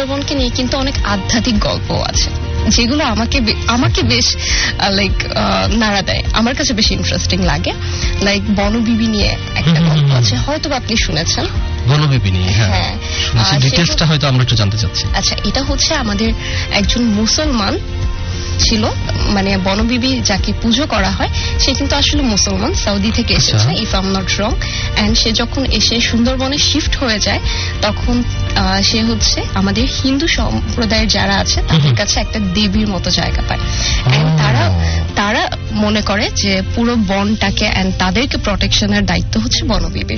সুন্দরবনকে নিয়ে কিন্তু অনেক আধ্যাত্মিক গল্প আছে, যেগুলো আমাকে বেশ লাইক নাড়া দেয়, আমার কাছে বেশ ইন্টারেস্টিং লাগে। লাইক বনবিবি নিয়ে একটা গল্প আছে, হয়তো আপনি শুনেছেন। বনবিবি নিয়ে? হ্যাঁ, ডিটেইলসটা হয়তো আমরা একটু জানতে চাচ্ছি। আচ্ছা, এটা হচ্ছে আমাদের একজন মুসলমান ছিল, মানে বনবিবি যাকে পুজো করা হয় সে কিন্তু আসলে মুসলমান, সৌদি থেকে এসেছে if I am not wrong. And সে যখন এসে সুন্দরবনে শিফট হয়ে যায় তখন সে হচ্ছে আমাদের হিন্দু সম্প্রদায়ের যারা আছে তাদের কাছে একটা দেবীর মতো জায়গা পায়। এন্ড তারা মনে করে যে পুরো বনটাকে এন্ড তাদেরকে প্রোটেকশনের দায়িত্ব হচ্ছে বনবিবির।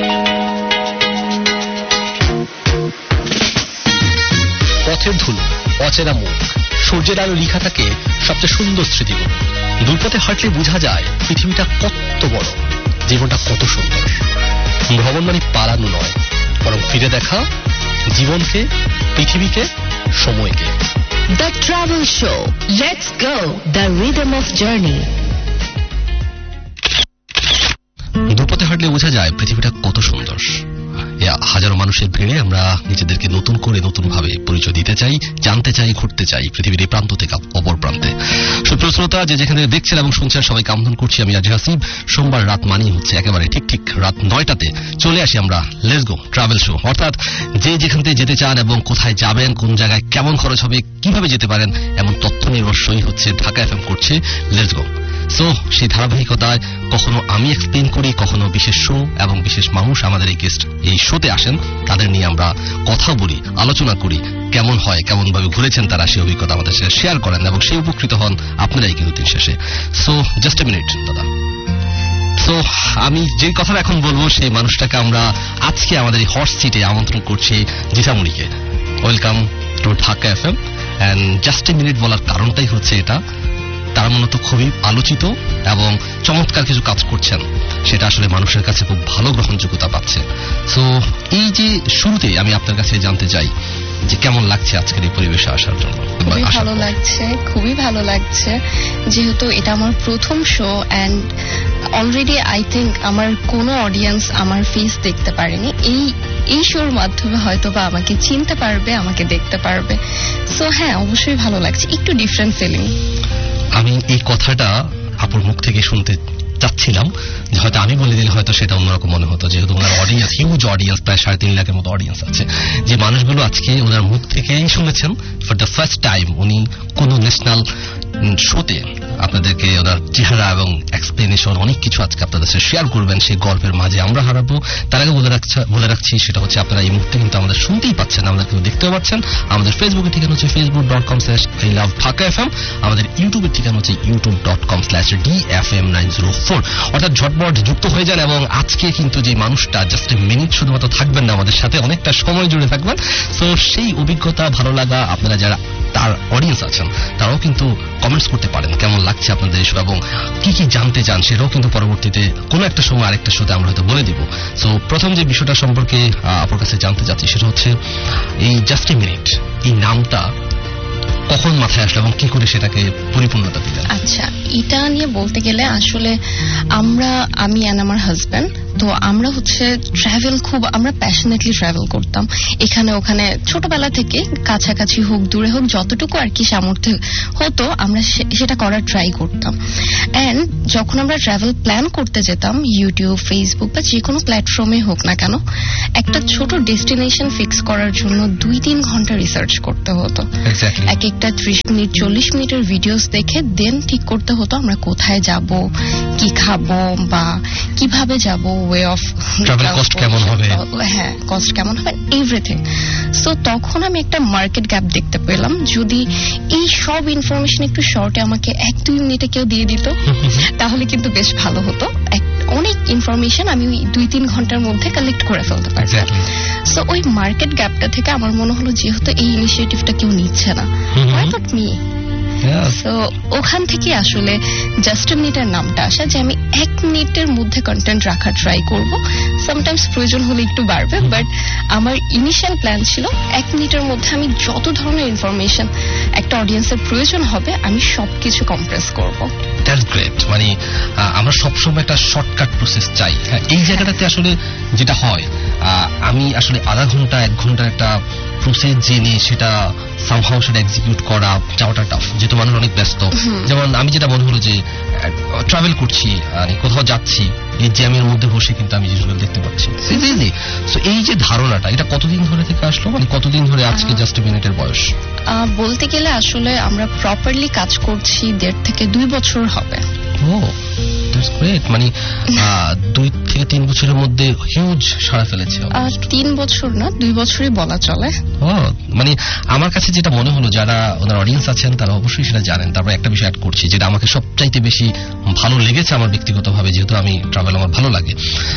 পথের ধুলো, অচেনা মুখ, সূর্যের আলো লিখা থাকে সবচেয়ে সুন্দর স্মৃতিগুলো। দুর্পথে হাঁটলে বোঝা যায় পৃথিবীটা কত বড়, জীবনটা কত সুন্দর। ভ্রমণ মানে পালানো নয়, বরং ফিরে দেখা জীবনকে, পৃথিবীকে, সময়কে। The travel show, let's go the rhythm of journey. দুর্পথে হাঁটলে বোঝা যায় পৃথিবীটা কত সুন্দর। হাজারো মানুষের ভিড়ে আমরা নিজেদেরকে নতুন করে নতুন ভাবে পরিচয় দিতে চাই, জানতে চাই, ঘুরতে চাই পৃথিবীর এই প্রান্ত থেকে অপর প্রান্তে। সুপ্রিয় শ্রোতা, যে যেখানে দেখছেন এবং শুনছেন সবাইকে আমন্ত্রণ করছি আমি আজি হাসিব। সোমবার রাত মানেই হচ্ছে একেবারে ঠিক রাত 9টাতে চলে আসি আমরা লেটস গো ট্রাভেল শো। অর্থাৎ যে যেখান থেকে যেতে চান এবং কোথায় যাবেন, কোন জায়গায় কেমন খরচ হবে, কিভাবে যেতে পারেন, এমন তথ্য নির্ভরশই হচ্ছে ঢাকা এফএম করছে লেটস গো। সো সেই ধারাবাহিকতায় কখনো আমি এক্সপ্লেন করি, কখনো বিশেষ শো এবং বিশেষ মানুষ আমাদের এই গেস্ট এই শোতে আসেন, তাদের নিয়ে আমরা কথা বলি, আলোচনা করি, কেমন হয়, কেমন ভাবে ঘুরেছেন তারা, সেই অভিজ্ঞতা আমাদের সাথে শেয়ার করেন এবং সেই উপকৃত হন আপনারাই কিন্তু দিন শেষে। সো জাস্ট এ মিনিট দাদা। সো আমি যে কথাটা এখন বলবো সেই মানুষটাকে আমরা আজকে আমাদের এই হট সিটে আমন্ত্রণ করছি, জিঠামুড়িকে। Welcome to Dhaka FM. And just a minute বলার কারণটাই হচ্ছে এটা, তারা মূলত খুবই আলোচিত এবং চমৎকার কিছু কাজ করছেন, সেটা আসলে মানুষের কাছে খুব ভালো গ্রহণযোগ্যতা পাচ্ছে। সো এই যে শুরুতে আমি আপনার কাছে জানতে চাই যে কেমন লাগছে আজকের এই পরিবেশে আসার জন্য? খুবই ভালো লাগছে, যেহেতু এটা আমার প্রথম show and already I think আমার কোনো অডিয়েন্স আমার ফেস দেখতে পারেনি। এই শোর মাধ্যমে হয়তো বা আমাকে চিনতে পারবে, আমাকে দেখতে পারবে। সো হ্যাঁ, অবশ্যই ভালো লাগছে, একটু ডিফারেন্ট ফিলিং। আমি এই কথাটা আপুর মুখ থেকে শুনতে চাচ্ছিলাম, যে হয়তো আমি বলে দিলে হয়তো সেটা অন্যরকম মনে হতো, যেহেতু ওনার অডিয়েন্স, হিউজ অডিয়েন্স, প্রায় 3.5 লাখের মতো অডিয়েন্স আছে। যে মানুষগুলো আজকে ওনার মুখ থেকেই শুনেছেন ফর দ্য ফার্স্ট টাইম, উনি কোন ন্যাশনাল শোতে আপনাদেরকে ওনার চেহারা এবং এক্সপ্লেনেশন অনেক কিছু আজকে আপনাদের সাথে শেয়ার করবেন, সেই গল্পের মাঝে আমরা হারাবো। তার আগে বলে রাখছি সেটা হচ্ছে আপনারা এই মুহূর্তে কিন্তু আমাদের শুনতেই পাচ্ছেন, আমাদের কিন্তু দেখতেও পাচ্ছেন। আমাদের ফেসবুকের ঠিকানা হচ্ছে facebook.com/iloveDhakaFM, আমাদের ইউটিউবের ঠিকানা হচ্ছে youtube.com/DFM904। অর্থাৎ ঝটপট যুক্ত হয়ে যান এবং আজকে কিন্তু যে মানুষটা জাস্ট এ মিনিট শুধুমাত্র থাকবেন না আমাদের সাথে, অনেকটা সময় জুড়ে থাকবেন। তো সেই অভিজ্ঞতা, ভালো লাগা, আপনারা যারা তার অডিয়েন্স আছেন তারাও কিন্তু কমেন্টস করতে পারেন কেমন লাগছে আপনাদের এসব এবং কি কি জানতে চান, সেটাও কিন্তু পরবর্তীতে কোনো একটা সময় আরেকটা শোতে আমরা হয়তো বলে দিব। সো প্রথম যে বিষয়টা সম্পর্কে আপনার কাছে জানতে চাচ্ছি সেটা হচ্ছে এই জাস্ট এ মিনিট, এই নামটা কখন মাথায় আসলো এবং কি করে সেটাকে পরিপূর্ণতা দিলেন? আচ্ছা, এটা নিয়ে বলতে গেলে আসলে আমি আর আমার হাজব্যান্ড, তো আমরা হচ্ছে আমরা প্যাশনেটলি ট্রাভেল করতাম এখানে ওখানে, ছোটবেলা থেকে, কাছাকাছি হোক দূরে হোক, যতটুকু আর কি সামর্থ্য হতো আমরা সেটা করার ট্রাই করতাম। এন্ড যখন আমরা ট্রাভেল প্ল্যান করতে যেতাম, ইউটিউব, ফেসবুক বা যে কোনো প্ল্যাটফর্মে হোক না কেন, একটা ছোট ডেস্টিনেশন ফিক্স করার জন্য 2-3 ঘন্টা রিসার্চ করতে হতো। এক একটা 30 মিনিট 40 মিনিটের ভিডিওস দেখে দেন ঠিক করতে হতো আমরা কোথায় যাব, কি খাবো বা কিভাবে যাব, ওয়ে অফ ট্রাভেল কস্ট কেমন হবে, হ্যাঁ কস্ট কেমন হবে, এভরিথিং। সো তখন আমি একটা মার্কেট গ্যাপ দেখতে পেলাম, যদি এই সব ইনফরমেশন একটু শর্টে আমাকে 1-2 মিনিটে কেউ দিয়ে দিত তাহলে কিন্তু বেশ ভালো হতো। অনেক ইনফরমেশন আমি 2-3 ঘন্টার মধ্যে কালেক্ট করে ফেলতে পারতাম। সো ওই মার্কেট গ্যাপটা থেকে আমার মনে হলো যেহেতু এই ইনিশিয়েটিভটা কেউ নিচ্ছে না, why not me? সো ওখান থেকে আসলে জাস্ট এ মিনিটের নামটা আসা, যে আমি 1 মিনিটের মধ্যে কন্টেন্ট রাখার ট্রাই করব। সামটাইমস প্রয়োজন হলে একটু বাড়বে, বাট আমার ইনিশিয়াল প্ল্যান ছিল 1 মিনিটের মধ্যে আমি যত ধরনের ইনফরমেশন একটা অডিয়েন্সের প্রয়োজন হবে আমি সবকিছু কম্প্রেস করব। That's great. মানে আমরা সবসময় একটা শর্টকাট প্রসেস চাই। এই জায়গাটাতে আসলে যেটা হয়, আমি আসলে আধা ঘন্টা 1 ঘন্টার একটা প্রসেস জেনে সেটা সামহাও সেটা এক্সিকিউট করা যাওয়াটা টাফ, যেহেতু মানুষ অনেক ব্যস্ত। যেমন আমি যেটা মনে হলো যে ট্রাভেল করছি, কোথাও যাচ্ছি, এই জ্যামের মধ্যে বসে কিন্তু আমি জিনিসগুলো দেখতে পাচ্ছি। সো এই যে ধারণাটা, এটা কতদিন ধরে থেকে আসলো, মানে কতদিন ধরে আজকে জাস্ট a মিনিটের বয়স? বলতে গেলে আসলে আমরা প্রপারলি কাজ করছি 1.5 থেকে 2 বছর হবে। ও দ্যাটস গ্রেট। মানে 2 থেকে 3 বছরের মধ্যে হিউজ সাড়া ফেলেছে। 3 বছর না, 2 বছরই বলা চলে। মানে আমার কাছে যেটা মনে হলো, যারা ওনার অডিয়েন্স আছেন তারা অবশ্যই সেটা জানেন। তারপর একটা বিষয় অ্যাড করছি, যেটা আমাকে সবচাইতে বেশি ভালো লেগেছে আমার ব্যক্তিগতভাবে, যেহেতু আমি ট্রাভেল আমার ভালো লাগে,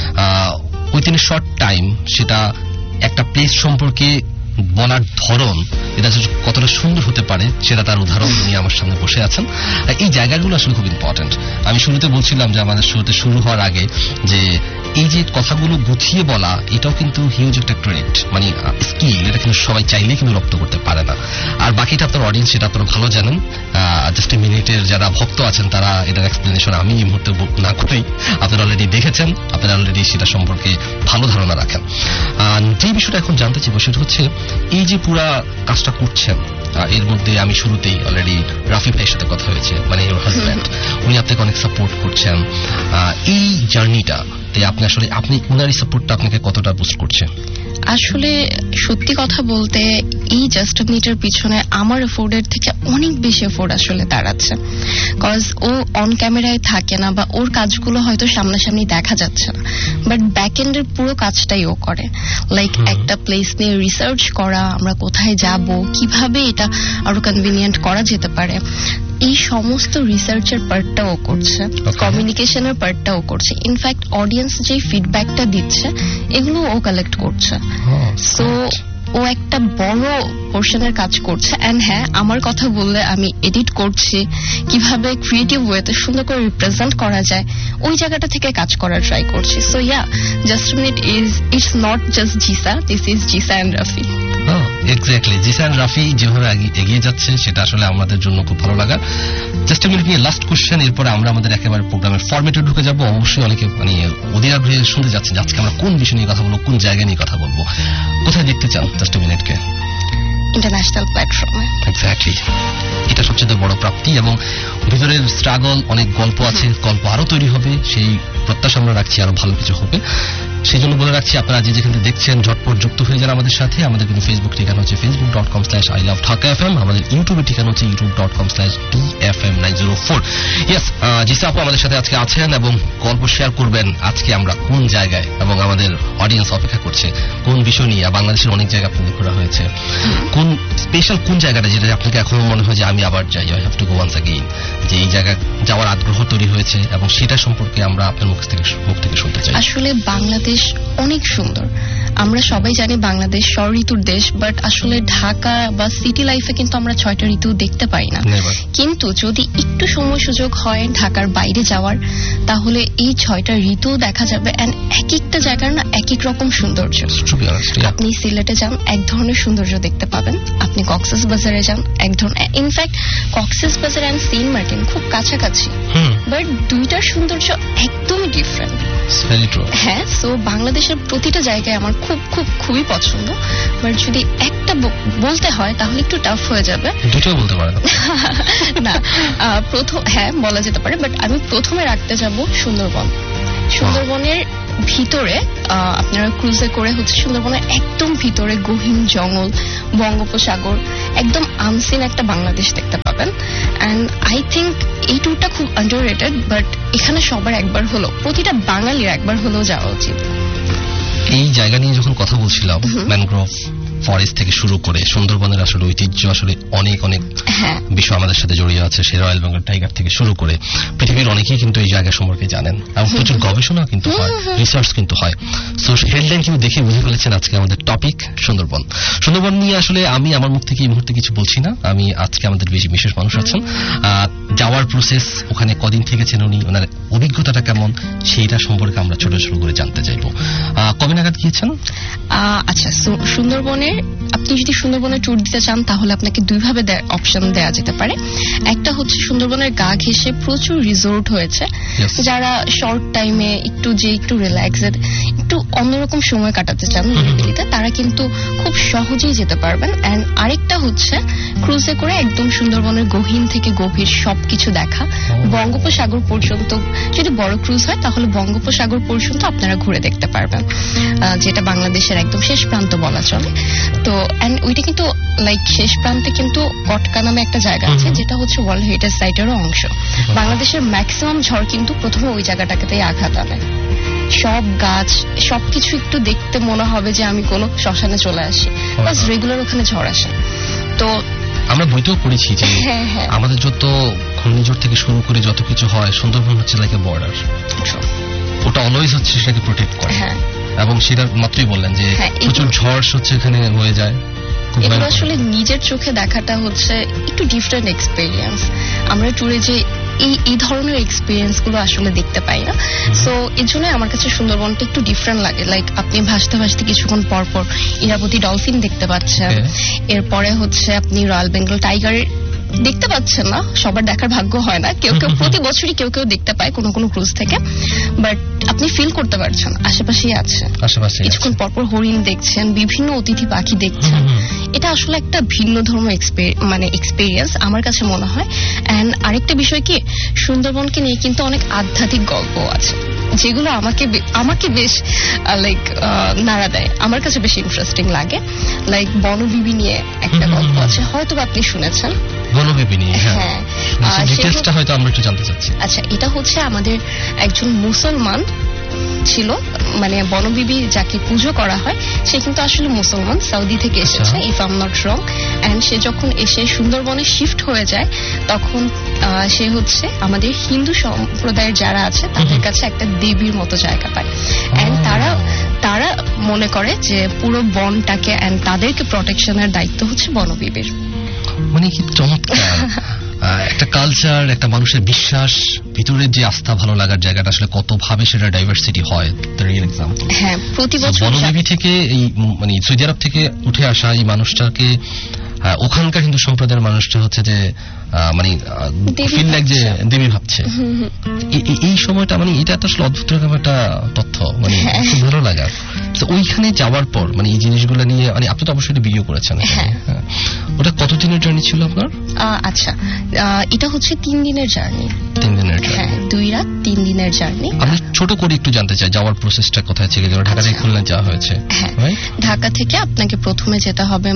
উইথিন এ শর্ট টাইম সেটা একটা প্লেস সম্পর্কে বলার ধরন এটা কতটা সুন্দর হতে পারে সেটা তার উদাহরণ নিয়ে আমার সামনে বসে আছেন। এই জায়গাগুলো আসলে খুব ইম্পর্টেন্ট। আমি শুরুতে বলছিলাম যে আমাদের শুরুতে শুরু হওয়ার আগে যে এই যে কথাগুলো গুছিয়ে বলা, এটাও কিন্তু হিউজ একটা ক্রেডিট, মানে স্কিল। এটা কিন্তু সবাই চাইলে কিন্তু রপ্ত করতে পারে না। আর বাকিটা আপনার অডিয়েন্স, সেটা আপনারা ভালো জানেন। জাস্ট এ মিনিটের যারা ভক্ত আছেন তারা এটার এক্সপ্লেনেশন আমি এই মুহূর্তে না করেই আপনারা অলরেডি দেখেছেন, আপনারা অলরেডি সেটা সম্পর্কে ভালো ধারণা রাখেন। যে বিষয়টা এখন জানতে চাইব সেটা হচ্ছে, এই যে পুরা কাজটা করছেন, এর মধ্যে আমি শুরুতেই অলরেডি রাফি ভাইয়ের সাথে কথা হয়েছে, মানে ওর হাজব্যান্ড, উনি আপনাকে অনেক সাপোর্ট করছেন। এই জার্নিটা আপনি উনার সাপোর্টটা আপনাকে কতটা বুস্ট করছে? আসলে সত্যি কথা বলতে এই জাস্ট মিনিটের পিছনে আমার এফোর্ডের থেকে অনেক বেশি এফোর্ড আসলে দাঁড়াচ্ছে। কজ ও অন ক্যামেরায় থাকে না, বা ওর কাজগুলো হয়তো সামনাসামনি দেখা যাচ্ছে না, বাট ব্যাক এন্ডের পুরো কাজটাই ও করে। লাইক একটা প্লেস নিয়ে রিসার্চ করা, আমরা কোথায় যাব, কিভাবে এটা আরো কনভিনিয়েন্ট করা যেতে পারে, এই সমস্ত রিসার্চের পার্টটাও করছে, কমিউনিকেশনের পার্টটাও করছে। ইনফ্যাক্ট অডিয়েন্স যে ফিডব্যাকটা দিচ্ছে এগুলো ও কালেক্ট করছে। সো ও একটা বড় পোর্শনের কাজ করছে। এন্ড হ্যাঁ, আমার কথা বললে আমি এডিট করছি, কিভাবে ক্রিয়েটিভ ওয়েতে সুন্দর করে রিপ্রেজেন্ট করা যায় ওই জায়গাটা থেকে কাজ করার ট্রাই করছি। So yeah, just minute it's not just Jisa, this is Jisa and Rafi. Exactly, Jisa and Rafi যেভাবে এগিয়ে যাচ্ছে সেটা আসলে আমাদের জন্য খুব ভালো লাগার। জাস্ট এ মিনিট নিয়ে লাস্ট কোশ্চেন, এরপরে আমরা আমাদের একেবারে প্রোগ্রামের ফরম্যাটে ঢুকে যাবো। অবশ্যই অনেকে মানে অধীর আগ্রহে শুনতে যাচ্ছেন যে আজকে আমরা কোন বিষয় নিয়ে কথা বলবো, কোন জায়গা নিয়ে কথা বলবো। কোথায় দেখতে চান জাস্ট এ মিনিটকে? ইন্টারন্যাশনাল প্ল্যাটফর্মে। এক্স্যাক্টলি, এটা সবচেয়ে বড় প্রাপ্তি। এবং ভিতরের স্ট্রাগল, অনেক গল্প আছে, গল্প আরো তৈরি হবে, সেই প্রত্যাশা আমরা রাখছি আরো ভালো কিছু হবে। সেই জন্য বলে রাখছি, আপনারা যে যেখানে দেখছেন ঝটপট যুক্ত হয়ে যান আমাদের সাথে। আমাদের কিন্তু ফেসবুক ঠিকানা হচ্ছে facebook.com/iloveDhaka.fm। আমাদের ইউটিউবের ঠিকানা হচ্ছে youtube.com/DFM904। ইয়েস, জিসা আপু আমাদের সাথে আজকে আছেন এবং গল্প শেয়ার করবেন আজকে আমরা কোন জায়গায়, এবং আমাদের অডিয়েন্স অপেক্ষা করছে কোন বিষয় নিয়ে। বাংলাদেশের অনেক জায়গা আপনাদের ঘোরা হয়েছে, কোন স্পেশাল কোন জায়গাটা যেটা আপনাকে এখনো মনে হয় যে আমি আবার যাই, I have to go once again, যে এই জায়গায় যাওয়ার আগ্রহ তৈরি হয়েছে, এবং সেটা সম্পর্কে আমরা আপনার মুখ থেকে শুনতে চাই। আসলে বাংলাদেশ অনেক সুন্দর। আমরা সবাই জানি বাংলাদেশ 6 ঋতুর দেশ, বাট আসলে ঢাকা বা সিটি লাইফে কিন্তু আমরা 6টা ঋতু দেখতে পাই না। কিন্তু যদি একটু সময় সুযোগ হয় ঢাকার বাইরে যাওয়ার, তাহলে এই 6টা ঋতু দেখা যাবে। এন্ড এক একটা জায়গার না এক এক রকম সৌন্দর্য। আপনি সিলেটে যান, এক ধরনের সৌন্দর্য দেখতে পাবেন। আপনি কক্সবাজারে যান, এক ধরনের। In fact Cox's Bazar and Saint Martin খুব কাছাকাছি, বাট দুইটার সৌন্দর্য একদমই ডিফারেন্ট। হ্যাঁ, সো বাংলাদেশের প্রতিটা জায়গায় আমার খুবই পছন্দ। বাট যদি একটা বলতে হয় তাহলে একটু টাফ হয়ে যাবে। দুটোও বলতে পারেন না, প্রথম হ্যাঁ বলা যেতে পারে, বাট আমি প্রথমে রাখতে যাব সুন্দরবন। সুন্দরবনের ভিতরে আপনারা ক্রুজে করে হচ্ছে সুন্দরবনের একদম ভিতরে গহীন জঙ্গল, বঙ্গোপসাগর, একদম আনসিন একটা বাংলাদেশ দেখতে পাবেন। অ্যান্ড আই থিঙ্ক এই ট্যুরটা খুব আন্ডাররেটেড, বাট এখানে সবার একবার হলো, প্রতিটা বাঙালির একবার হলেও যাওয়া উচিত। এই জায়গা নিয়ে যখন কথা বলছিলাম, ম্যানগ্রোভ ফরেস্ট থেকে শুরু করে সুন্দরবনের আসলে ঐতিহ্য, আসলে অনেক বিষয় আমাদের সাথে জড়িয়ে আছে। সে রয়্যাল বেঙ্গল টাইগার থেকে শুরু করে পৃথিবীর অনেকেই কিন্তু এই জায়গা সম্পর্কে জানেন, এবং প্রচুর গবেষণা কিন্তু হয়, রিসার্চ কিন্তু হয়। সো হেডলাইন কিন্তু দেখে বুঝে ফেলেছেন আজকে আমাদের টপিক সুন্দরবন। সুন্দরবন নিয়ে আসলে আমি আমার মুখ থেকে এই মুহূর্তে কিছু বলছি না। আমি আজকে আমাদের বিশেষ মানুষ আছেন, যাওয়ার প্রসেস, ওখানে কদিন থেকেছেন উনি, ওনার অভিজ্ঞতাটা কেমন, সেইটা সম্পর্কে আমরা ছোট করে জানতে চাইবো। কবে নাগাদ গিয়েছেন? আচ্ছা, সুন্দরবনের আপনি যদি সুন্দরবনে ট্যুর দিতে চান তাহলে আপনাকে দুইভাবে অপশন দেওয়া যেতে পারে। একটা হচ্ছে সুন্দরবনের গা ঘেঁষে প্রচুর রিসোর্ট হয়েছে, যারা শর্ট টাইমে একটু রিল্যাক্সেড, একটু অন্যরকম সময় কাটাতে চান নিরিবিলিতে, তারা কিন্তু খুব সহজেই যেতে পারবেন। অ্যান্ড আরেকটা হচ্ছে ক্রুজে করে একদম সুন্দরবনের গহীন থেকে গভীর সবকিছু দেখা, বঙ্গোপসাগর পর্যন্ত, যদি বড় ক্রুজ হয় তাহলে বঙ্গোপসাগর পর্যন্ত আপনারা ঘুরে দেখতে পারবেন, যেটা বাংলাদেশের একদম শেষ প্রান্ত বলা চলে। তো এন্ড ওইটা কিন্তু লাইক শেষ প্রান্তে কিন্তু কটকা নামে একটা জায়গা আছে, যেটা হচ্ছে ওয়ার্ল্ড হেরিটেজ সাইটেরও অংশ। বাংলাদেশের ম্যাক্সিমাম ঝড় কিন্তু প্রথমে ওই জায়গাটাকেতেই আঘাত আনে। সব গাছ সবকিছু একটু দেখতে মনে হবে যে আমি কোনো শ্মশানে চলে আসি, বাস রেগুলার ওখানে ঝড় আসে। তো আমরা বইতেও পড়েছি যে আমাদের যত ঘূর্ণিঝড় থেকে শুরু করে যত কিছু হয়, সুন্দরবন হচ্ছে লাইক এ বর্ডার, ওটা অলওয়েজ হচ্ছে সেটাকে প্রোটেক্ট করে। এবং সেটা মাত্রই বললেন যে প্রচুর ঝড় হচ্ছে এখানে হয়ে যায়। এগুলো আসলে নিজের চোখে দেখাটা হচ্ছে একটু ডিফারেন্ট এক্সপেরিয়েন্স। আমরা ট্যুরে যে এই ধরনের এক্সপিরিয়েন্স গুলো আসলে দেখতে পাই না। সো এর জন্য আমার কাছে সুন্দরবনটা একটু ডিফারেন্ট লাগে। লাইক আপনি ভাসতে ভাসতে কিছুক্ষণ পর পর ইরাবতী ডলফিন দেখতে পাচ্ছেন, এরপরে হচ্ছে আপনি রয়্যাল বেঙ্গল টাইগার দেখতে পাচ্ছেন না, সবার দেখার ভাগ্য হয় না, কেউ কেউ প্রতি বছরই কেউ কেউ দেখতে পায় কোনো কোনো ক্রুজ থেকে, বাট আপনি ফিল করতে পারছেন আশেপাশেই আছে। কিছুক্ষণ পরপর হরিণ দেখছেন, বিভিন্ন অতিথি পাখি দেখছেন। এটা আসলে একটা ভিন্ন ধর্ম এক্সপেরিয়েন্স আমার কাছে মনে হয়। এন্ড আরেকটা বিষয় কি, সুন্দরবনকে নিয়ে কিন্তু অনেক আধ্যাত্মিক গল্প আছে, যেগুলো আমাকে বেশ লাইক নাড়া দেয়, আমার কাছে বেশ ইন্টারেস্টিং লাগে। লাইক বনবিবি নিয়ে একটা গল্প আছে, হয়তো আপনি শুনেছেন। বনবিবি নিয়ে, হ্যাঁ, ডিটেইলসটা হয়তো আমরা একটু জানতে চাচ্ছি। আচ্ছা, এটা হচ্ছে আমাদের একজন মুসলমান ছিল, মানে বনবিবি যাকে পুজো করা হয় সে কিন্তু আসলে মুসলমান, সৌদি থেকে এসেছে if I am not wrong. And সে যখন এসে সুন্দরবনে শিফট হয়ে যায় তখন সে হচ্ছে আমাদের হিন্দু সম্প্রদায়ের যারা আছে তাদের কাছে একটা দেবীর মতো জায়গা পায়। এন্ড তারা মনে করে যে পুরো বনটাকে এন্ড তাদেরকে প্রোটেকশনের দায়িত্ব হচ্ছে বনবিবির। মানে কি চমৎকার একটা কালচার, একটা মানুষের বিশ্বাস, ভিতরের যে আস্থা ভালো লাগার জায়গাটা আসলে কত ভাবে সেটা ডাইভার্সিটি হয়। হ্যাঁ, প্রতি বছর বনবিবি থেকে এই মানে সৌদি আরব থেকে উঠে আসা এই মানুষটাকে ওখানকার হিন্দু সম্প্রদায়ের মানুষটা হচ্ছে যে মানে ফিল লাইক যে দেবী ভাবছে। এই সময়টা মানে এটা তো আসলে অদ্ভুত রকম একটা তথ্য, মানে খুব ভালো লাগার। তো ওইখানে যাওয়ার পর মানে এই জিনিসগুলো নিয়ে মানে আপনি তো অবশ্যই ভিডিও করেছেন, ওটা কতদিনের জার্নি ছিল আপনার? আচ্ছা, এটা হচ্ছে 3 দিনের জার্নি। 3 দিনের, হ্যাঁ, 2 রাত 3 দিনের জার্নি। আমি ছোট করে একটু জানতে চাই যাওয়ার প্রসেসটা কোথায় থেকে, ঢাকা থেকে খুলনা যাওয়া হয়েছে। ঢাকা থেকে আপনাকে প্রথমে যেতে হবে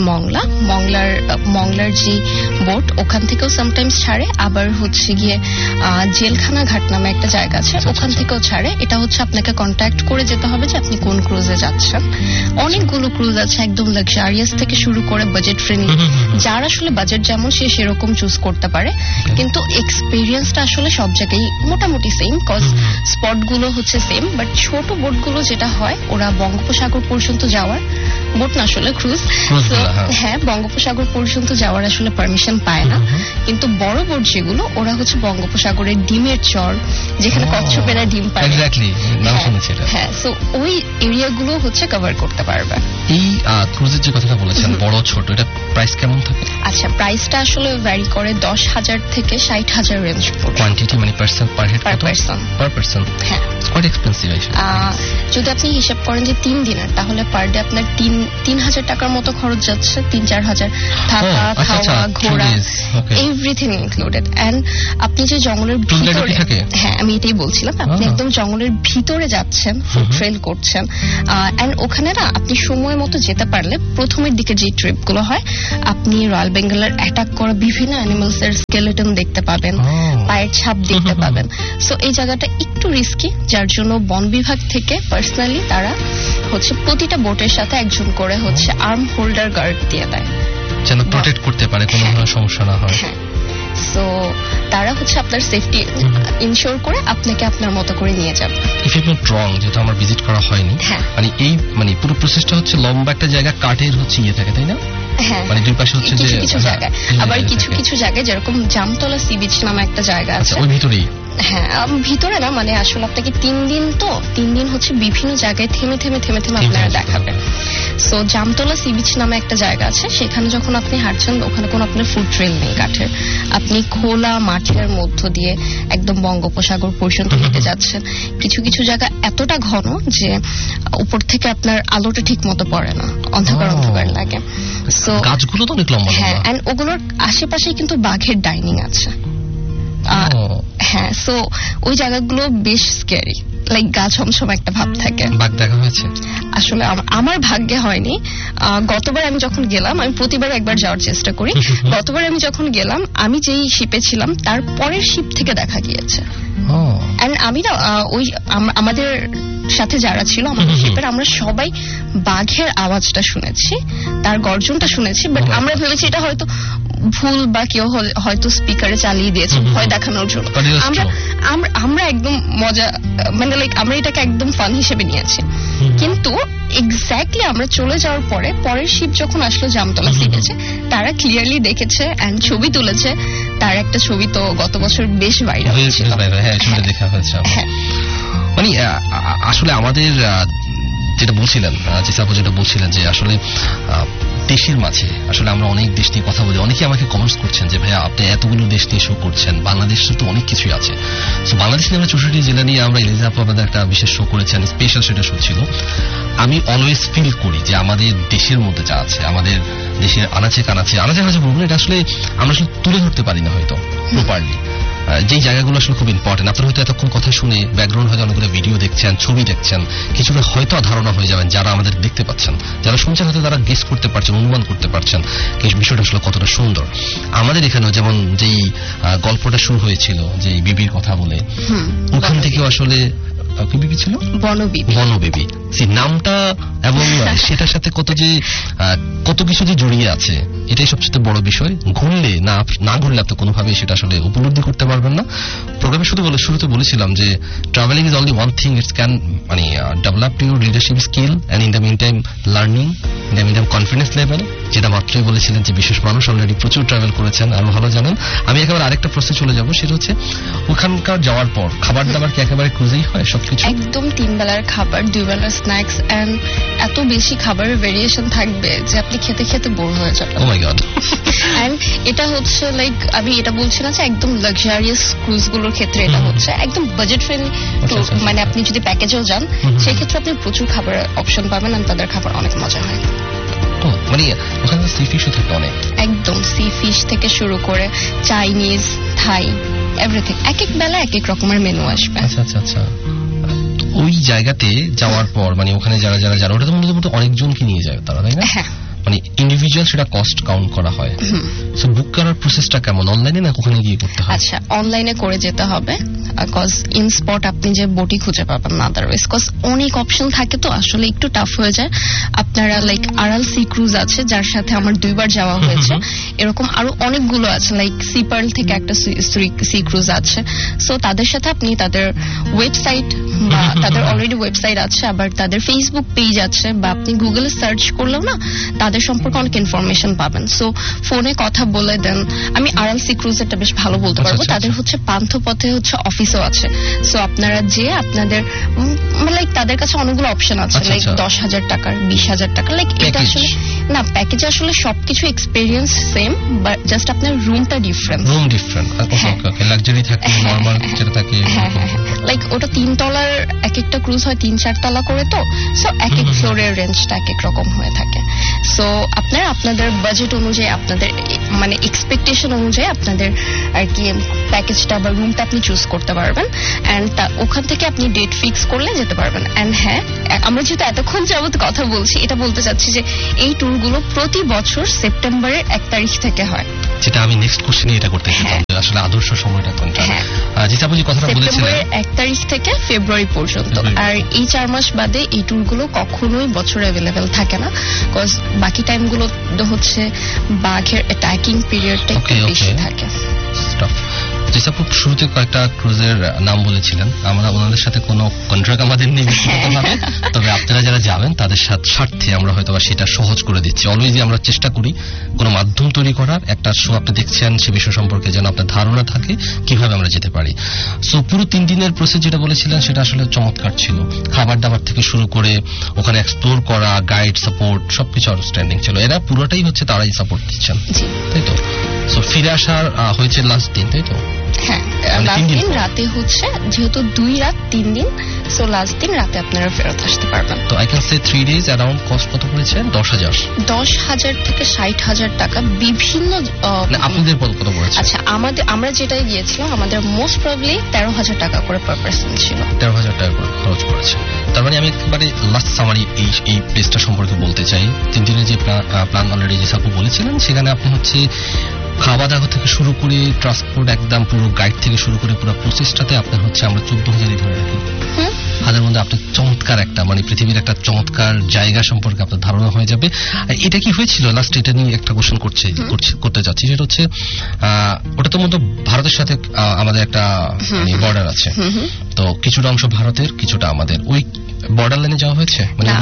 মংলার যে বোট, ওখান থেকেও সামটাইমস ছাড়ে, আবার হচ্ছে গিয়ে জেলখানা ঘাট নামে একটা জায়গা আছে, ওখান থেকেও ছাড়ে। এটা হচ্ছে আপনাকে কন্ট্যাক্ট করে যেতে হবে যে আপনি কোন ক্রুজে যাচ্ছেন। অনেকগুলো ক্রুজ আছে, একদম লাক্সারিয়াস থেকে শুরু করে বাজেট ফ্রেন্ডলি, যার আসলে বাজেট যেমন সে সেরকম চুজ করতে পারে। কিন্তু এক্সপেরিয়েন্সটা আসলে সব জায়গায় মোটামুটি সেম, কজ স্পট গুলো হচ্ছে সেম, বাট ছোট বোট গুলো যেটা হয় ওরা বঙ্গোপসাগর পর্যন্ত যাওয়ার বোট না, আসলে ক্রুজ। হ্যাঁ, বঙ্গোপসাগর পর্যন্ত যাওয়ার আসলে পারমিশন পায় না। কিন্তু বড় বোট যেগুলো ওরা হচ্ছে বঙ্গোপসাগরের ডিমের চর, যেখানে কচ্ছপেরা ডিম পায়, হ্যাঁ, সো ওই এরিয়াগুলো হচ্ছে কভার করতে পারবে। এই ক্রুজের যে কথাটা বলেছেন বড় ছোট, এটা প্রাইস কেমন থাকে? আচ্ছা, প্রাইসটা আসলে ভ্যারি করে 10,000 থেকে 60,000 রেঞ্জ। কোয়ান্টিটি মানে person per head per person, হ্যাঁ, কোয়াইট এক্সপেন্সিভ। যদি আপনি হিসাব করেন যে 3 দিনের, তাহলে পার ডে আপনার 3,000 টাকার মতো খরচ যাচ্ছে, 3-4 হাজার, থাকা খাওয়া ঘোরা এভরিথিং ইনক্লুডেড। এন্ড আপনি যে জঙ্গলের ভিতরে, হ্যাঁ আমি এটাই বলছিলাম, আপনি একদম জঙ্গলের ভিতরে যাচ্ছেন, ফুট ট্রেল করছেন। এন্ড ওখানে না আপনি সময় মতো যেতে পারলে প্রথমের দিকে যে ট্রিপ গুলো হয়, আপনি রয়্যাল বেঙ্গলের অ্যাটাক করা বিভিন্ন অ্যানিমালস এর স্কেলেটন দেখতে পাবেন, পায়ের ছাপ দেখতে পাবেন। সো এই জায়গাটা একটু রিস্কি, যার জন্য বন বিভাগ থেকে পার্সোনালি তারা হচ্ছে প্রতিটা বোটের সাথে একজন করে হচ্ছে আর্ম হোল্ডার গার্ড দিয়ে দেয়, যেন প্রোটেক্ট করতে পারে, কোনো ধরনের সমস্যা না হয়। সো তারা হচ্ছে আপনার সেফটি ইনশিওর করে আপনাকে আপনার মতো করে নিয়ে যাবে। ইফ ইউ নট রং, যেটা আমার ভিজিট করা হয়নি, মানে এই মানে পুরো প্রসেসটা হচ্ছে লম্বা একটা জায়গা, কাঠের হচ্ছে ইয়ে থাকে, তাই না? হ্যাঁ, মানে দুই পাশে হচ্ছে যে কিছু জায়গায়, আবার কিছু জায়গায় যেরকম জামতলা সি বিচ নামে একটা জায়গা আছে, ওই ভিতরেই। হ্যাঁ, ভিতরে না, মানে আসলে আপনাকে 3 দিন হচ্ছে বিভিন্ন জায়গায় থেমে আপনারা দেখাবেন। সো জামতলা সি বিচ নামে একটা জায়গা আছে, সেখানে যখন আপনি হাঁটছেন ওখানে কোনো আপনার ফুড ট্রেল নেই কাঠের, আপনি খোলা মাঠের মধ্য দিয়ে একদম বঙ্গোপসাগর পর্যন্ত হেঁটে যাচ্ছেন। কিছু কিছু জায়গা এতটা ঘন যে উপর থেকে আপনার আলোটা ঠিক মতো পড়ে না, অন্ধকার অন্ধকার লাগে। সো গাছগুলো তো অনেক লম্বা। হ্যাঁ, এন্ড ওগুলোর আশেপাশে কিন্তু বাঘের ডাইনিং আছে। হ্যাঁ, সো ওই জায়গাগুলো বেশ স্ক্যারি, লাইক গা ছমছম একটা ভাব থাকে। বাঘ দেখা হয়েছে? আসলে আমার ভাগ্যে হয়নি। গতবার আমি যখন গেলাম, আমি প্রতিবার একবার যাওয়ার চেষ্টা করি, গতবার আমি যখন গেলাম আমি যেই শিপে ছিলাম তার পরের শিপ থেকে দেখা গিয়েছে। এন্ড আমি না ওই আমাদের সাথে যারা ছিল আমাদের শিপের, আমরা সবাই বাঘের আওয়াজটা শুনেছি, তার গর্জনটা শুনেছি, বাট আমরা ভেবেছি এটা হয়তো ভুল বা কেউ হয়তো স্পিকারে চালিয়ে দিয়েছে ভয় দেখানোর জন্য। আমরা একদম মজা, মানে লাইক আমরা এটাকে একদম ফান হিসেবে নিয়েছি। কিন্তু এক্স্যাক্টলি আমরা চলে যাওয়ার পরে পরের শিপ যখন আসলো জামতলা সি বিচে, তারা ক্লিয়ারলি দেখেছে এন্ড ছবি তুলেছে। তার একটা ছবি তো গত বছর বেশ ভাইরাল হয়েছিল। মানে আসলে আমাদের যেটা বলছিলেন, যেটা বলছিলেন যে আসলে দেশের মাঝে আসলে আমরা অনেক দেশ নিয়ে কথা বলি। অনেকে আমাকে কমেন্টস করছেন যে ভাইয়া আপনি এতগুলো দেশ নিয়ে শো করছেন, বাংলাদেশের তো অনেক কিছুই আছে। তো বাংলাদেশ নিয়ে আমরা 64টি জেলা নিয়ে আমরা এলিজা আপু আপনাদের একটা বিশেষ শো করেছেন, স্পেশাল সেটা শো ছিল। আমি অলওয়েজ ফিল করি যে আমাদের দেশের মধ্যে যা আছে, আমাদের দেশের আনাচে কানাচে বলবো, এটা আসলে আমরা আসলে তুলে ধরতে পারি না হয়তো প্রপারলি। যেই জায়গাগুলো আসলে খুব ইম্পর্টেন্ট। আপনারা হয়তো এতক্ষণ কথা শুনে ব্যাকগ্রাউন্ড হয়তো অনেকগুলো ভিডিও দেখছেন, ছবি দেখছেন, কিছুটা হয়তো ধারণা হয়ে যাবেন যারা আমাদের দেখতে পাচ্ছেন। যারা শুনছেন হয়তো তারা গেস করতে পারছেন, অনুমান করতে পারছেন এই বিষয়টা আসলে কতটা সুন্দর। আমাদের এখানেও যেমন যেই গল্পটা শুরু হয়েছিল যে বিবির কথা বলে, ওখান থেকেও আসলে কি বিবি ছিল? বনবিবি। নামটা এবং সেটার সাথে কত কিছু যে জড়িয়ে আছে, এটাই সবচেয়ে বড় বিষয়। ঘুরলে না ঘুরলে আপনি কোনোভাবে সেটা আসলে উপলব্ধি করতে পারবেন না। প্রোগ্রামে শুরুতে বলেছিলাম যে travelling is only one thing, it's can মানে develop your leadership skill end in the mean time learning, in the mean time confidence level. যেটা মাত্রই বলেছিলেন যে বিশেষ মানুষ অলরেডি প্রচুর ট্রাভেল করেছেন, আরো ভালো জানেন। আমি একেবারে আরেকটা প্রশ্নে চলে যাবো, সেটা হচ্ছে ওখানকার যাওয়ার পর খাবার দাবার কি একেবারে ক্রুজেই হয় সবকিছু? একদম 3 বেলার খাবার, 2 বেলার স্ন্যাক্স, এন্ড এত বেশি খাবারের ভেরিয়েশন থাকবে যে আপনি খেতে খেতে বোর হয়ে যাবেন। ও মাই গড। এন্ড এটা হচ্ছে লাইক আমি এটা বলছি না যে একদম লাক্সারিয়াস ক্রুজ গুলোর ক্ষেত্রে এটা হচ্ছে একদম বাজেট ফ্রেন্ডলি। মানে আপনি যদি প্যাকেজেও যান সেক্ষেত্রে আপনি প্রচুর খাবারের অপশন পাবেন, আর তাদের খাবার অনেক মজা হয়। মানে ওখানে সি ফিশও থাকে অনেক, একদম সি ফিশ থেকে শুরু করে চাইনিজ, থাই, এভরিথিং। এক এক বেলা এক এক রকমের মেনু আসবে। আচ্ছা। ওই জায়গাতে যাওয়ার পর মানে ওখানে যারা ওটা তো মূলত অনেকজনকে নিয়ে যায় তারা, তাই না? হ্যাঁ, মানে ইন্ডিভিজুয়াল সেটা কস্ট কাউন্ট করা হয়। সো বুক করার প্রসেসটা কেমন, অনলাইনে না ওখানে গিয়ে করতে হয়? আচ্ছা, অনলাইনে করে যেতে হবে, কজ ইন স্পট আপনি যে বটি খুঁজে পাবেন না আদারওয়াইজ, কজ অনেক অপশন থাকে তো আসলে একটু টাফ হয়ে যায়। আপনারা লাইক আরাল সি ক্রুজ আছে যার সাথে আমার 2 বার যাওয়া হয়েছে, এরকম আরো অনেকগুলো আছে, লাইক সি পার্ল থেকে একটা সি ক্রুজ আছে। সো তাদের সাথে আপনি তাদের ওয়েবসাইট বা তাদের অলরেডি ওয়েবসাইট আছে, আবার তাদের ফেসবুক পেজ আছে, বা আপনি গুগলে সার্চ করলেও না তাদের সম্পর্কে অনেক ইনফরমেশন পাবেন। সো ফোনে কথা বলে দেন। আমি আরাল সি ক্রুজেরটা বেশ ভালো বলতে পারবো। তাদের হচ্ছে পান্থপথে হচ্ছে অফিসও আছে। সো আপনারা যে আপনাদের লাইক তাদের কাছে অনেকগুলো অপশন আছে, লাইক 10,000 টাকার, 20,000 টাকা, লাইক এটা আসলে না প্যাকেজে আসলে সবকিছু এক্সপেরিয়েন্স সেম, বাট জাস্ট আপনার রুমটা ডিফারেন্ট। লাক্সারি থাকে, নরমাল যেটা থাকে। হ্যাঁ, লাইক ওটা 3 তলার, এক একটা ক্রুজ হয় 3-4 তলা করে, তো সো এক এক ফ্লোরের রেঞ্জটা এক এক রকম হয়ে থাকে। সো আপনাদের বাজেট অনুযায়ী, আপনাদের মানে এক্সপেকটেশন অনুযায়ী আপনাদের আর কি প্যাকেজটা বা রুমটা আপনি চুজ করতে পারবেন, এন্ড ওখান থেকে আপনি ডেট ফিক্স করলে যেতে পারবেন। এন্ড হ্যাঁ, আমরা যেহেতু এতক্ষণ যাবত কথা বলছি, এটা বলতে চাচ্ছি যে এই ট্যুরগুলো প্রতি বছর সেপ্টেম্বরের 1 তারিখ থেকে হয়। যেটা আমি নেক্সট কোশ্চেনে এটা করতে চাইতাম, আসলে আদর্শ সময়টা কোনটা? যেটা আপনি কথাটা বলেছিলেন, সেপ্টেম্বরের 1 তারিখ থেকে ফেব্রুয়ারি পর্যন্ত। আর এই 4 মাস বাদে এই ট্যুরগুলো কখনোই বছরে অ্যাভেলেবেল থাকে না, কজ বাকি টাইমগুলো হচ্ছে বাঘের অ্যাটাকিং পিরিয়ডটা একটু বেশি থাকে। যেসব শুরুতে কয়েকটা ক্রুজের নাম বলেছিলেন, আমরা ওনাদের সাথে কোনো কন্ট্রাক্ট আমাদের নেই ব্যক্তিগতভাবে, তবে আপনারা যারা যাবেন তাদের স্বার্থে আমরা হয়তো সেটা সহজ করে দিচ্ছি। অলওয়েজই আমরা চেষ্টা করি কোনো মাধ্যম তৈরি করার, একটা শো আপনি দেখছেন সে বিষয় সম্পর্কে যেন আপনার ধারণা থাকে কিভাবে আমরা যেতে পারি। সো পুরো 3 দিনের প্রসেস যেটা বলেছিলেন সেটা আসলে চমৎকার ছিল। খাবার দাবার থেকে শুরু করে ওখানে এক্সপ্লোর করা, গাইড সাপোর্ট সবকিছু আউটস্ট্যান্ডিং ছিল। এরা পুরোটাই হচ্ছে তারাই সাপোর্ট দিচ্ছেন, তাই তো? সো ফিরে আসার হয়েছে লাস্ট দিন, তাই তো? হ্যাঁ, লাস্ট দিন রাতে হচ্ছে, যেহেতু 2 রাত 3 দিন, সো লাস্ট দিন রাতে আপনারা ফেরত আসতে পারবেন। তো I can say 3 days around cost কত পড়েছে? 10,000 থেকে 60,000 টাকা বিভিন্ন। আপনাদের কত পড়েছে? আচ্ছা, আমরা যেটাই গিয়েছিলাম আমাদের মোস্ট প্রবাবলি 13,000 টাকা করে পার পারসন ছিল। 13,000 টাকা করে খরচ করেছে। তার মানে আমি একেবারে লাস্ট সামারি এই প্লেসটা সম্পর্কে বলতে চাই। 3 দিনের যে প্ল্যান অলরেডি যে সাপু বলেছিলেন, সেখানে আপনি হচ্ছে খাওয়া দাওয়া থেকে শুরু করে ট্রান্সপোর্ট, একদম পুরো গাইড থেকে শুরু করে পুরো প্রসেসটাতে আপনার হচ্ছে আমরা 14,000 ধরে রাখি। হাজার মধ্যে আপনি চমৎকার একটা মানে পৃথিবীর একটা চমৎকার জায়গা সম্পর্কে আপনার ধারণা হয়ে যাবে। এটা কি হয়েছিল লাস্ট, এটা নিয়ে একটা কোশ্চেন করতে যাচ্ছি, সেটা হচ্ছে ওটা তো মধ্যে ভারতের সাথে আমাদের একটা বর্ডার আছে, তো কিছুটা অংশ ভারতের কিছুটা আমাদের, ওই বর্ডার লাইনে যাওয়া হয়েছে? মানে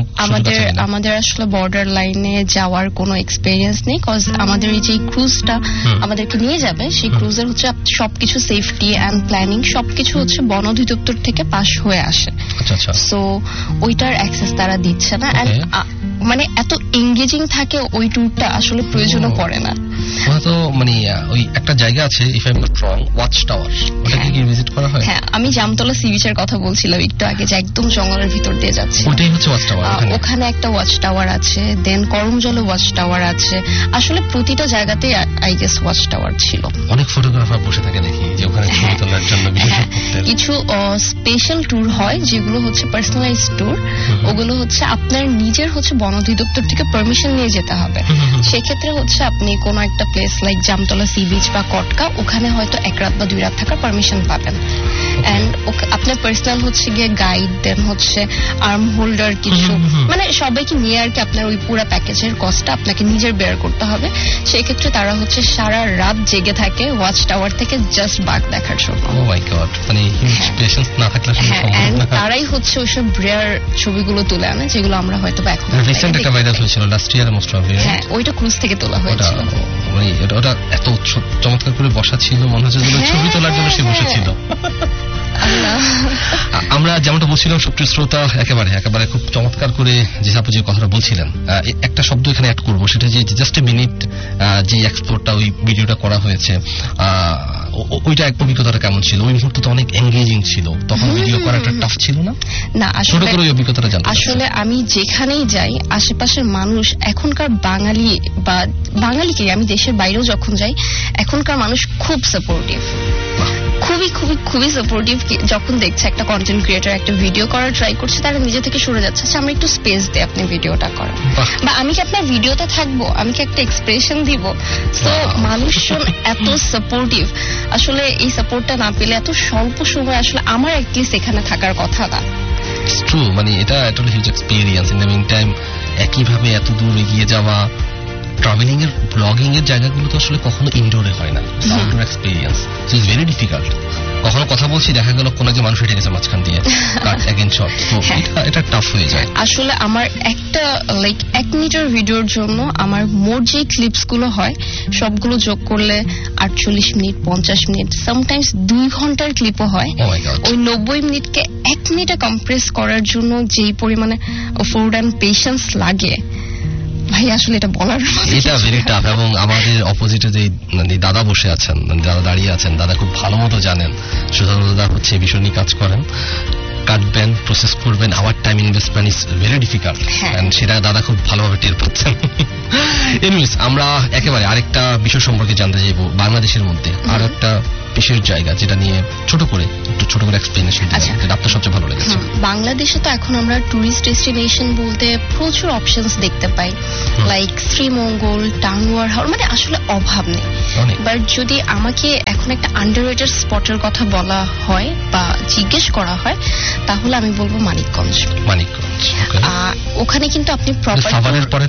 আমাদের আসলে বর্ডার লাইনে যাওয়ার কোনো এক্সপেরিয়েন্স নেই, কজ আমাদের এই যে ক্রুজটা আমাদেরকে নিয়ে যাবে, সেই ক্রুজের হচ্ছে সবকিছু সেফটি অ্যান্ড প্ল্যানিং সবকিছু হচ্ছে বন অধিদপ্তর থেকে পাস হয়ে আসে। সো ওইটার অ্যাক্সেস তারা দিচ্ছে না, মানে এত এঙ্গেজিং থাকে ওই ট্যুরটা, আসলে প্রয়োজনও পড়ে না। তো মানে ওই একটা জায়গা আছে, if I am not wrong, watch tower, ওটা কি ভিজিট করা হয়? হ্যাঁ, আমি জামতলা সি বিচের কথা বলছিলাম একটু আগে, যে একদম জঙ্গলের ভিতর দিয়ে যাচ্ছে, ওটাই হচ্ছে ওয়াচ টাওয়ার। ওখানে একটা ওয়াচ টাওয়ার আছে, দেন করমজলে ওয়াচ টাওয়ার আছে। আসলে প্রতিটা জায়গাতে আই গেস ওয়াচ টাওয়ার ছিল। অনেক ফটোগ্রাফার বসে থাকে দেখি যে ওখানে ছবি তোলার জন্য। কিছু স্পেশাল ট্যুর হয় যেগুলো হচ্ছে পার্সোনালাইজ ট্যুর, ওগুলো হচ্ছে আপনার নিজের হচ্ছে বন অধিদপ্তর থেকে পারমিশন নিয়ে যেতে হবে। সেক্ষেত্রে হচ্ছে আপনি কোনো একটা place like Jamtala sea beach বা কটকা, ওখানে হয়তো 1 রাত বা 2 রাত থাকার পারমিশন পাবেন। এন্ড আপনার পার্সোনাল হচ্ছে গিয়ে গাইড, দেন হচ্ছে আর্ম হোল্ডার, কিছু মানে সবাইকে নিয়ে আর কি আপনার ওই পুরো প্যাকেজের কস্টটা আপনাকে নিজের বেয়ার করতে হবে। সেই ক্ষেত্রে তারা হচ্ছে সারা রাত জেগে থাকে ওয়াচ টাওয়ার থেকে জাস্ট বাঘ দেখার জন্য। ও মাই গড, মানে হিউজ পেশেন্স না থাকলে সম্ভব না। তারাই হচ্ছে ওইসব রেয়ার ছবিগুলো তুলে আনে যেগুলো আমরা হয়তো এখন রিসেন্ট একটা ভাইরাল হয়েছিল লাস্ট ইয়ার মোস্ট প্রবাবলি। হ্যাঁ, ওইটা ক্রুজ থেকে তোলা হয়েছিল। মানে ওটা এত চমৎকার করে বসা ছিল, মনে হচ্ছে ছবি তোলার জন্য সে বসেছিল। আমরা যেমনটা বলছিলাম সুপ্রিয় শ্রোতা, একেবারে খুব চমৎকার করে যে আপনি যে কথাটা বলছিলেন, একটা শব্দ এখানে অ্যাড করবো, সেটা যে জাস্ট এ মিনিট যে এক্সপ্লোরটা ওই ভিডিওটা করা হয়েছে, ওইটা এক অভিজ্ঞতাটা কেমন ছিল? ওই মুহূর্তে তো অনেক এঙ্গেজিং ছিল, তখন ভিডিও করাটা টাফ ছিল না? না, আসলে ওই অভিজ্ঞতাটা জানতে আসলে আমি যেখানেই যাই আশেপাশের মানুষ, এখনকার বাঙালিকে আমি দেশের বাইরেও যখন যাই, এখনকার মানুষ খুব সাপোর্টিভ, খুবই সাপোর্টিভ। যখন দেখছে একটা কন্টেন্ট ক্রিয়েটর একটা ভিডিও করার ট্রাই করছে, তারা নিজে থেকে সরে যাচ্ছে, আচ্ছা আমরা একটু স্পেস দিই আপনি ভিডিওটা করেন, বা আমি কি আপনার ভিডিওতে থাকবো, আমি কি একটা এক্সপ্রেশন দিব। তো মানুষজন এত সাপোর্টিভ, আসলে এই সাপোর্টটা না পেলে এত স্বল্প সময় আসলে আমার অ্যাটলিস্ট এখানে থাকার কথা না। ট্রু, মানে এটা একটা huge experience. In the mean time একইভাবে এত দূর এগিয়ে যাওয়া, ট্রাভেলিং এর ব্লগিং এর জায়গাগুলো তো আসলে কখনো ইনডোরে হয় না, outdoor experience, so it's very difficult. কখনো কথা বলছি, দেখা গেল কোন একজন মানুষ হেঁটে গেছে মাঝখান দিয়ে, কাট এগেইন শট, তো এটা টাফ হয়ে যায়। আসলে আমার একটা 1 মিনিটের ভিডিওর জন্য আমার মোট যে ক্লিপস গুলো হয় সবগুলো যোগ করলে 48 মিনিট, 50 মিনিট, সামটাইমস 2 ঘন্টার ক্লিপও হয়। ওই 90 মিনিটকে 1 মিনিটে কম্প্রেস করার জন্য যেই পরিমাণে এফোর্ট এন্ড পেশেন্স লাগে, ভাই আসলে এটা বলার, এটা ভেরি টাফ। এবং আমাদের অপোজিটে যে দাদা বসে আছেন, দাদা দাঁড়িয়ে আছেন, দাদা খুব ভালো মতো জানেন, সুতরাং দাদা হচ্ছে ভীষণ নিয়ে কাজ করেন, কাটবেন, প্রসেস করবেন, our time investment is very difficult, and সেটা দাদা খুব ভালোভাবে টের পাচ্ছেন। এনিওয়েজ, আমরা একেবারে আরেকটা বিষয় সম্পর্কে জানতে চাইবো, বাংলাদেশের মধ্যে আর একটা বিশেষ জায়গা যেটা নিয়ে ছোট করে এক্সপ্লেনেশন দিবেন, যেটা আপনার সবচেয়ে ভালো লেগেছে। বাংলাদেশে তো এখন আমরা টুরিস্ট ডেস্টিনেশন বলতে প্রচুর অপশনস দেখতে পাই, লাইক শ্রীমঙ্গল, টাঙ্গুয়ার হাওর, মানে আসলে অভাব নেই। বাট যদি আমাকে এখন একটা আন্ডাররেটেড স্পটের কথা বলা হয় বা জিজ্ঞেস করা হয়, তাহলে আমি বলবো মানিকগঞ্জ। ওখানে কিন্তু আপনি প্রপার সাভারের পরে না?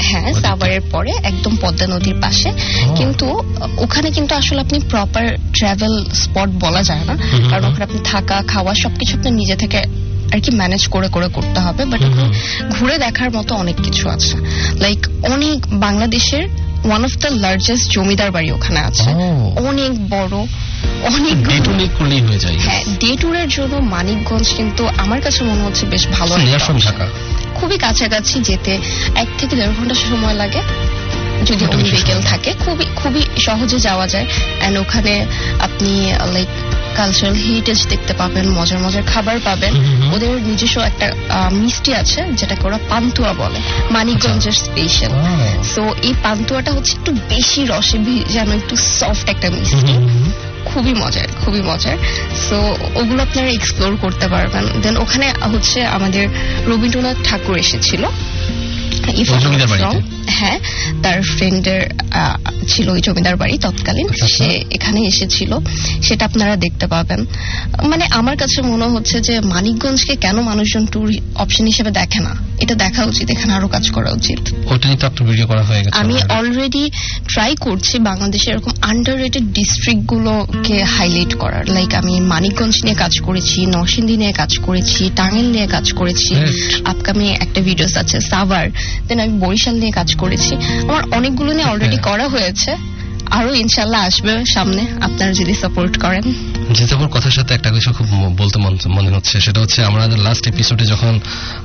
হ্যাঁ, সাভারের পরে একদম পদ্মা নদীর পাশে। কিন্তু ওখানে কিন্তু আসলে আপনি প্রপার ট্রাভেল স্পট বলা যায় না, কারণ ওখানে আপনি থাকা খাওয়া সবকিছু আপনার নিজে থেকে আর কি ম্যানেজ করে করে করতে হবে। বাট ঘুরে দেখার মতো অনেক কিছু আছে, লাইক অনেক বাংলাদেশের ওয়ান অফ দ্য লার্জেস্ট জমিদার বাড়ি ওখানে আছে, অনেক বড়, অনেক হয়ে যায়। হ্যাঁ, ডে ট্যুরের জন্য মানিকগঞ্জ কিন্তু আমার কাছে মনে হচ্ছে বেশ ভালো। ঢাকা খুবই কাছাকাছি, যেতে 1 থেকে 1.5 ঘন্টা সময় লাগে যদি ওই ভেহিকেল থাকে, খুবই খুবই সহজে যাওয়া যায়। এন্ড ওখানে আপনি লাইক কালচারাল হেরিটেজ দেখতে পাবেন, মজার মজার খাবার পাবেন। ওদের নিজস্ব একটা মিষ্টি আছে যেটাকে ওরা পান্তুয়া বলে, মানিকগঞ্জের স্পেশাল। সো এই পান্তুয়াটা হচ্ছে একটু বেশি রসে যেন একটু সফট একটা মিষ্টি, খুবই মজার, খুবই মজার। সো ওগুলো আপনারা এক্সপ্লোর করতে পারবেন। দেন ওখানে হচ্ছে আমাদের রবীন্দ্রনাথ ঠাকুর এসেছিল, হ্যাঁ, তার ফ্রেন্ডের ছিল ওই জমিদার বাড়ি তৎকালীন, সে এখানে এসেছিল, সেটা আপনারা দেখতে পাবেন। মানে আমার কাছে মনে হচ্ছে যে মানিকগঞ্জকে কেন মানুষজন ট্যুর অপশন হিসেবে দেখে না, এটা দেখা উচিত, এখানে আরো কাজ করা উচিত। ওটাই তো একটা ভিডিও করা হয়ে গেছে। আমি অলরেডি ট্রাই করছি বাংলাদেশের এরকম আন্ডাররেটেড ডিস্ট্রিক্ট গুলোকে হাইলাইট করার। লাইক আমি মানিকগঞ্জ নিয়ে কাজ করেছি, নরসিংদী নিয়ে কাজ করেছি, টাঙ্গাইল নিয়ে কাজ করেছি, আপকামিং একটা ভিডিওস আছে সাভার, দেন আমি বরিশাল নিয়ে কাজ করেছি। আমার অনেকগুলো নিয়ে অলরেডি করা হয়েছে, আরো ইনশাল্লাহ আসবে সামনে, আপনারা যদি সাপোর্ট করেন। জিতাপুর কথার সাথে একটা কিছু খুব বলতে মনে হচ্ছে, সেটা হচ্ছে আমাদের লাস্ট এপিসোডে যখন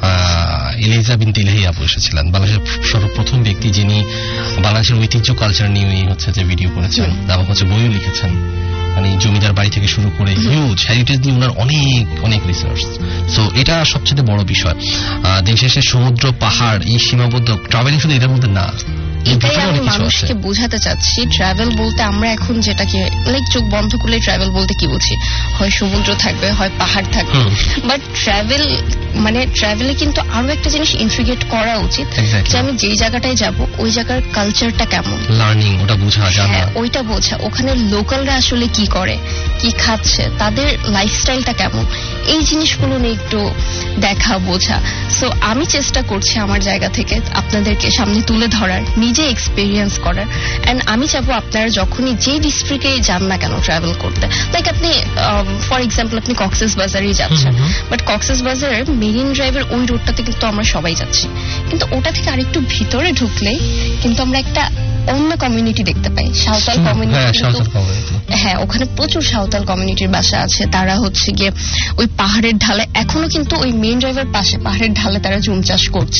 এলিজা বিনতে ইলাহি আপু এসেছিলেন, বাংলাদেশের সর্বপ্রথম ব্যক্তি যিনি বাংলাদেশের ঐতিহ্য কালচার নিয়ে হচ্ছে যে ভিডিও করেছেন এবং হচ্ছে বইও লিখেছেন। মানে জমিদার বাড়ি থেকে শুরু করে হিউজ হেরিটেজ নিয়ে ওনার অনেক অনেক রিসার্চ। সো এটা সবচেয়ে বড় বিষয়। দিন শেষে সমুদ্র পাহাড় এই সীমাবদ্ধ ট্রাভেলিং শুধু এটার মধ্যে না, এটাই আমি মানুষকে বোঝাতে চাচ্ছি। ট্রাভেল বলতে আমরা এখন যেটাকে লাইক চোখ বন্ধ করলে ট্রাভেল বলতে কি বুঝি, হয় সমুদ্র থাকবে, হয় পাহাড় থাকবে। বাট ট্রাভেল মানে ট্রাভেলে কিন্তু আরো একটা জিনিস ইন্ট্রিগেট করা উচিত, যে আমি যেই জায়গাটায় যাব ওই জায়গার কালচারটা কেমন, লার্নিং ওটা বোঝা, জানা, ওইটা বোঝা, ওখানে লোকালরা আসলে কি করে, কি খাচ্ছে, তাদের লাইফস্টাইলটা কেমন, এই জিনিসগুলো নিয়ে একটু দেখা বোঝা। সো আমি চেষ্টা করছি আমার জায়গা থেকে আপনাদেরকে সামনে তুলে ধরার, নিজে এক্সপিরিয়েন্স করার। এন্ড আমি চাবো আপনারা যখনই যে ডিস্ট্রিক্টে যান না কেন ট্রাভেল করতে, লাইক আপনি ফর এক্সাম্পল আপনি কক্সেস বাজারেই যাচ্ছেন, বাট কক্সেস বাজারের মেরিন ড্রাইভের ওই রোডটাতে কিন্তু আমরা সবাই যাচ্ছি, কিন্তু ওটা থেকে আরেকটু ভিতরে ঢুকলেই কিন্তু আমরা একটা অন্য কমিউনিটি দেখতে পাই, সাঁওতাল কমিউনিটি। হ্যাঁ, ওখানে প্রচুর সাঁওতাল কমিউনিটির বাসা আছে। তারা হচ্ছে গিয়ে ওই পাহাড়ের ঢালে, এখনো কিন্তু ওই মেইন ড্রাইভের পাশে পাহাড়ের ঢালে তারা জুম চাষ করছে।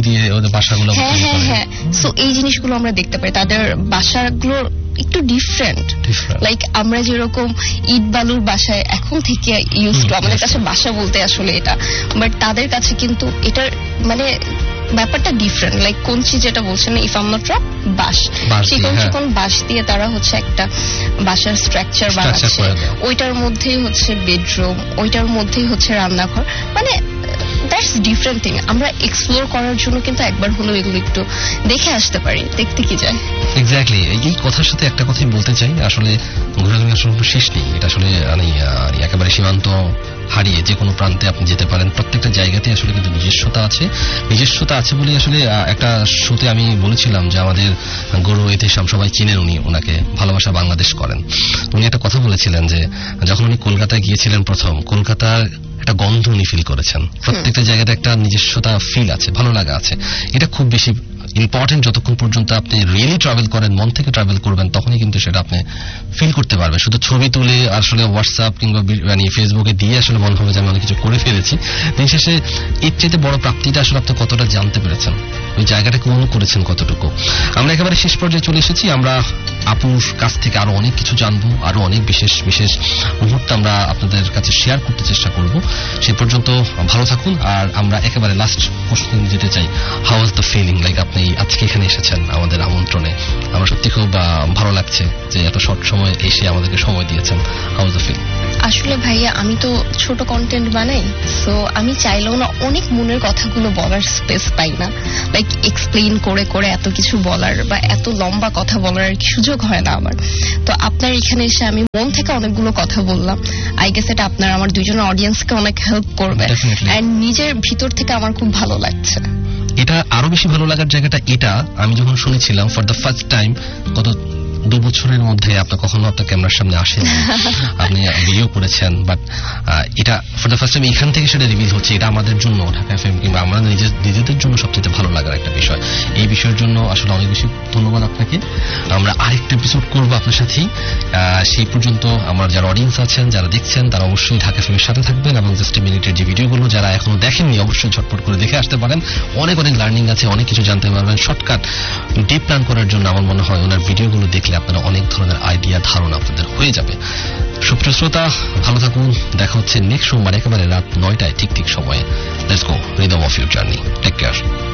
হ্যাঁ হ্যাঁ হ্যাঁ। সো এই জিনিসগুলো আমরা দেখতে পাই, তাদের বাসাগুলো একটু ডিফারেন্ট। লাইক আমরা যেরকম ইট বালুর বাসায় এখন থেকে ইউজ টু, আমাদের কাছে বাসা বলতে আসলে এটা, বাট তাদের কাছে কিন্তু এটার মানে ব্যাপারটা ডিফারেন্ট। লাইক কঞ্চি যেটা বলছেন, ইফ আম নট রং, বাঁশ, চিকন বাঁশ দিয়ে তারা হচ্ছে একটা বাসার স্ট্রাকচার বানাচ্ছে, ওইটার মধ্যেই হচ্ছে বেডরুম, ওইটার মধ্যেই হচ্ছে রান্নাঘর। মানে দ্যাটস ডিফারেন্ট থিং। আমরা এক্সপ্লোর করার জন্য কিন্তু একবার হলেও এগুলো একটু দেখে আসতে পারি, দেখতে কি যায়। এক্স্যাক্টলি, এই কথার সাথে একটা কথাই বলতে চাই, আসলে ঘোরাঘুরি আসলে শেষ নেই। এটা আসলে একেবারে সীমান্ত হারিয়ে যে কোনো প্রান্তে আপনি যেতে পারেন। প্রত্যেকটা জায়গাতে আসলে কিন্তু নিজস্বতা আছে বলে আসলে একটা শোতে আমি বলেছিলাম যে আমাদের গৌরব এতেশাম সবাই চিনেন, ওনাকে ভালোবাসা বাংলাদেশ করেন। উনি একটা কথা বলেছিলেন যে যখন উনি কলকাতায় গিয়েছিলেন প্রথম, কলকাতার একটা গন্ধ উনি ফিল করেছেন। প্রত্যেকটা জায়গাতে একটা নিজস্বতা ফিল আছে, ভালো লাগা আছে। এটা খুব বেশি ইম্পর্টেন্ট। যতক্ষণ পর্যন্ত আপনি রিয়েলি ট্রাভেল করেন, মন থেকে ট্রাভেল করবেন, তখনই কিন্তু সেটা আপনি ফিল করতে পারবেন। শুধু ছবি তুলে আসলে হোয়াটসঅ্যাপ কিংবা মানে ফেসবুকে দিয়ে আসলে মনে হবে যে আমি অনেক কিছু করে ফেলেছি। দিন শেষে এর চাইতে বড় প্রাপ্তিটা আসলে আপনি কতটা জানতে পেরেছেন, ওই জায়গাটাকে অনুভব করেছেন কতটুকু। আমরা একেবারে শেষ পর্যায়ে চলে এসেছি। আমরা আপুর কাছ থেকে আরো অনেক কিছু জানবো, আরো অনেক বিশেষ বিশেষ মুহূর্ত আমরা আপনাদের কাছে শেয়ার করতে চেষ্টা করব। সে পর্যন্ত ভালো থাকুন। আর আমরা একেবারে লাস্ট কোশ্চেন যেতে চাই, how was the feeling? Like আপনি আজকে এখানে এসেছেন আমাদের আমন্ত্রণে, আমার সত্যি খুব ভালো লাগছে যে এত শর্ট সময় এসে আমাদেরকে সময় দিয়েছেন। How was the feeling? আসলে ভাইয়া আমি তো ছোট কন্টেন্ট বানাই, সো আমি চাইলেও না অনেক মনের কথাগুলো বলার স্পেস পাই না। লাইক এক্সপ্লেইন করে করে এত কিছু বলার বা এত লম্বা কথা বলার সুযোগ হয় না আমার। তো আপনার এখানে এসে আমি মন থেকে অনেকগুলো কথা বললাম। আই গেস এটা আপনার আমার দুজনের অডিয়েন্সকে অনেক হেল্প করবে, এন্ড নিজের ভিতর থেকে আমার খুব ভালো লাগছে। এটা আরো বেশি ভালো লাগার জায়গাটা এটা, আমি যখন শুনেছিলাম ফর দ্য ফার্স্ট টাইম গত 2 বছরের মধ্যে আপনি কখনো আপনার ক্যামেরার সামনে আসেন, আপনি ভিডিও করেছেন, বাট এটা ফর দ্য ফার্স্ট টাইম এখান থেকে সেটা রিভিল হচ্ছে। এটা আমাদের জন্য ঢাকা এফএম কিংবা আমরা নিজেদের জন্য সবচেয়ে ভালো লাগার একটা বিষয়। এই বিষয়ের জন্য আসলে অনেক বেশি ধন্যবাদ আপনাকে। আমরা আরেকটা এপিসোড করবো আপনার সাথেই। সেই পর্যন্ত আমার যারা অডিয়েন্স আছেন, যারা দেখছেন, তারা অবশ্যই ঢাকা এফএম এর সাথে থাকবেন এবং জাস্ট মিনিটের যে ভিডিওগুলো যারা এখনো দেখেননি অবশ্যই ঝটপট করে দেখে আসতে পারেন। অনেক লার্নিং আছে, অনেক কিছু জানতে পারবেন। শর্টকাট ডিপ প্ল্যান করার জন্য আমার মনে হয় ওনার ভিডিওগুলো দেখলে আপনারা অনেক ধরনের আইডিয়া ধারণা আপনাদের হয়ে যাবে। সুপ্রিয় শ্রোতা, ভালো থাকুন। দেখা হচ্ছে নেক্সট সোমবার একেবারে রাত 9টায় ঠিক সময়ে। Let's go rhythm of your journey. Take care.